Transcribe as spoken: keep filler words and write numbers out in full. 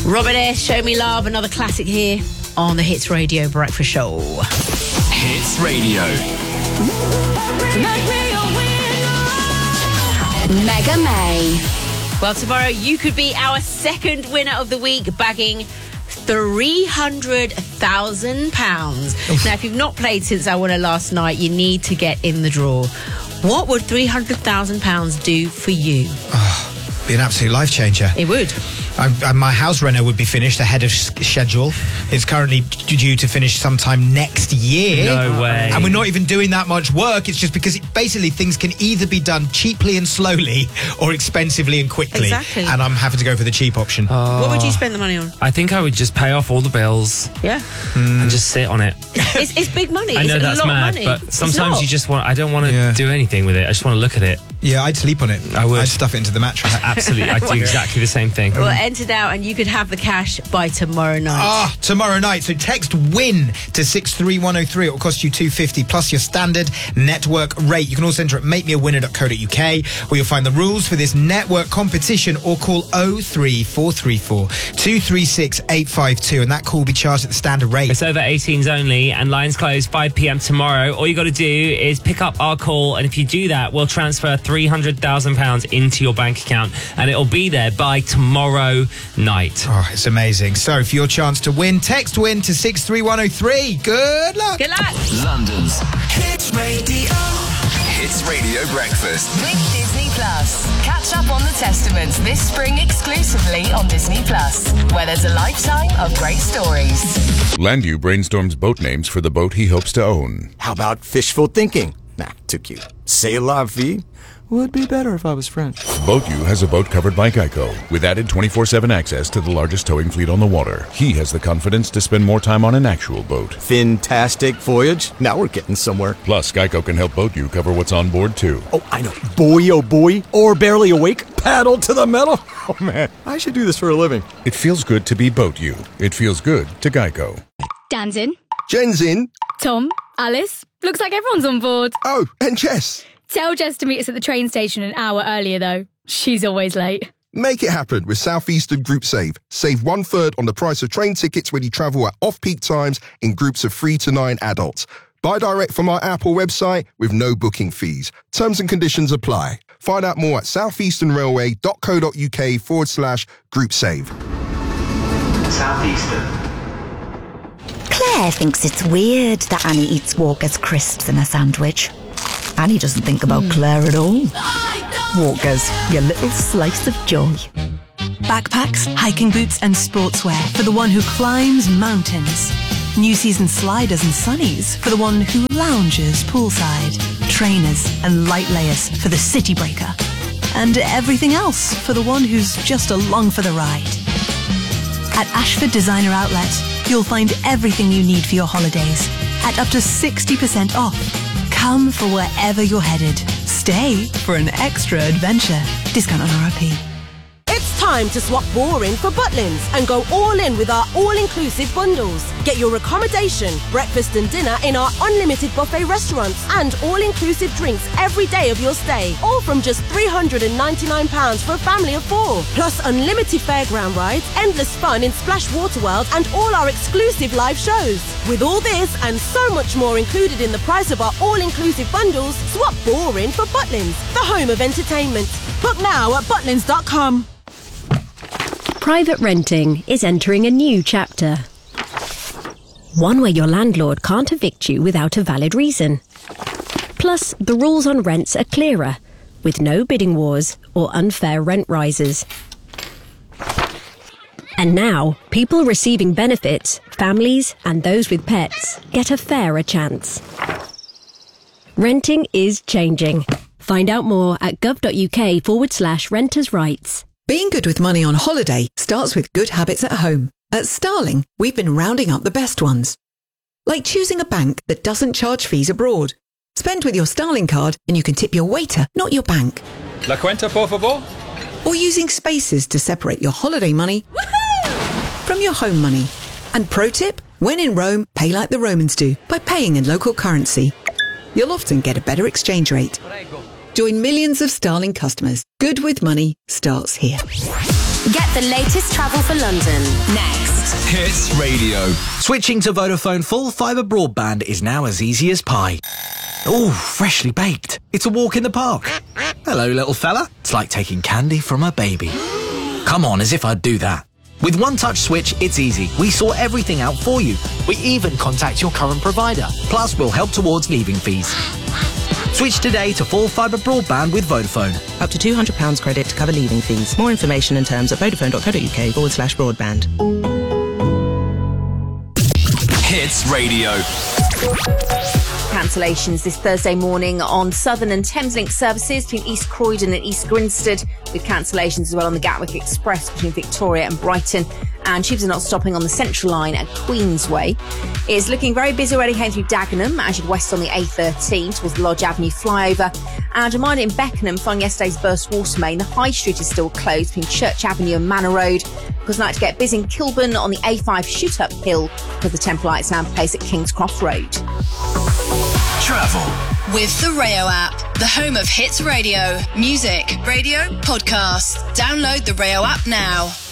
Robin S., Show Me Love, another classic here on the Hits Radio Breakfast Show. Hits Radio. Mega May. Well, tomorrow you could be our second winner of the week, bagging three hundred thousand pounds. Now, if you've not played since I won it last night, you need to get in the draw. What would three hundred thousand pounds do for you? Oh, be an absolute life changer. It would. I, I, my house reno would be finished ahead of s- schedule. It's currently due to finish sometime next year. No way. And we're not even doing that much work. It's just because it, basically things can either be done cheaply and slowly or expensively and quickly. Exactly. And I'm having to go for the cheap option. Oh. What would you spend the money on? I think I would just pay off all the bills. Yeah. Mm. And just sit on it. It's, it's big money. I know it's that's a lot mad, of money. but It's sometimes not. you just want, I don't want to Yeah. do anything with it. I just want to look at it. Yeah, I'd sleep on it. I would. I'd stuff it into the mattress. Absolutely. I'd do exactly the same thing. Well, enter now and you could have the cash by tomorrow night. Ah, tomorrow night. So text WIN to six three one oh three. It will cost you two hundred fifty dollars plus your standard network rate. You can also enter at make me a winner dot co dot uk, where you'll find the rules for this network competition, or call oh three four three four, two three six, eight five two, and that call will be charged at the standard rate. It's over eighteens only, and lines close five p.m. tomorrow. All you got to do is pick up our call, and if you do that, we'll transfer three hundred thousand pounds into your bank account, and it'll be there by tomorrow night. Oh, it's amazing. So for your chance to win, text WIN to six three one oh three. Good luck. Good luck. London's Hits Radio. Hits Radio Breakfast. With Disney Plus. Catch up on the Testaments this spring exclusively on Disney Plus, where there's a lifetime of great stories. Landu brainstorms boat names for the boat he hopes to own. How about fishful thinking? Nah, too cute. C'est la vie? Would be better if I was French. BoatU has a boat covered by Geico, with added twenty-four seven access to the largest towing fleet on the water. He has the confidence to spend more time on an actual boat. Fantastic voyage. Now we're getting somewhere. Plus, Geico can help BoatU cover what's on board, too. Oh, I know. Boy, oh boy. Or barely awake. Paddle to the metal. Oh, man. I should do this for a living. It feels good to be BoatU. It feels good to Geico. Dan's in. Jen's in. Tom, Alice. Looks like everyone's on board. Oh, and Jess. Tell Jess to meet us at the train station an hour earlier, though. She's always late. Make it happen with Southeastern Group Save. Save one third on the price of train tickets when you travel at off-peak times in groups of three to nine adults. Buy direct from our app or website with no booking fees. Terms and conditions apply. Find out more at southeasternrailway.co.uk forward slash group save. Southeastern. Claire thinks it's weird that Annie eats Walker's crisps in a sandwich. Annie doesn't think about Claire at all. Walker's, your little slice of joy. Backpacks, hiking boots and sportswear for the one who climbs mountains. New season sliders and sunnies for the one who lounges poolside. Trainers and light layers for the city breaker. And everything else for the one who's just along for the ride. At Ashford Designer Outlet, you'll find everything you need for your holidays at up to sixty percent off. Come for wherever you're headed. Stay for an extra adventure. Discount on R R P. It's time to swap boring for Butlins and go all in with our all-inclusive bundles. Get your accommodation, breakfast and dinner in our unlimited buffet restaurants and all-inclusive drinks every day of your stay, all from just three hundred ninety-nine pounds for a family of four. Plus unlimited fairground rides, endless fun in Splash Waterworld and all our exclusive live shows. With all this and so much more included in the price of our all-inclusive bundles, swap boring for Butlins, the home of entertainment. Book now at butlins dot com. Private renting is entering a new chapter. One where your landlord can't evict you without a valid reason. Plus, the rules on rents are clearer, with no bidding wars or unfair rent rises. And now, people receiving benefits, families and those with pets, get a fairer chance. Renting is changing. Find out more at gov.uk forward slash renters' rights. Being good with money on holiday starts with good habits at home. At Starling, we've been rounding up the best ones. Like choosing a bank that doesn't charge fees abroad. Spend with your Starling card and you can tip your waiter, not your bank. La cuenta, por favor. Or using spaces to separate your holiday money from your home money. And pro tip, when in Rome, pay like the Romans do by paying in local currency. You'll often get a better exchange rate. Join millions of Starling customers. Good with money starts here. Get the latest travel for London. Hits Radio. Switching to Vodafone full fibre broadband is now as easy as pie. Ooh, freshly baked. It's a walk in the park. Hello, little fella. It's like taking candy from a baby. Come on, as if I'd do that. With One Touch Switch, it's easy. We sort everything out for you. We even contact your current provider. Plus, we'll help towards leaving fees. Switch today to full fibre broadband with Vodafone. Up to two hundred pounds credit to cover leaving fees. More information and terms at vodafone.co.uk forward slash broadband. Hits Radio. Cancellations this Thursday morning on Southern and Thameslink services between East Croydon and East Grinstead, with cancellations as well on the Gatwick Express between Victoria and Brighton, and tubes are not stopping on the Central Line at Queensway. It's looking very busy already heading through Dagenham as you west on the A thirteen towards the Lodge Avenue flyover. And a reminder in Beckenham following yesterday's burst water main, the High Street is still closed between Church Avenue and Manor Road. Because night to get busy in Kilburn on the A five shoot-up hill because the Temple Lights now in place at King's Cross Road. Travel. With the Rayo app, the home of hits radio, music, radio, podcasts. Download the Rayo app now.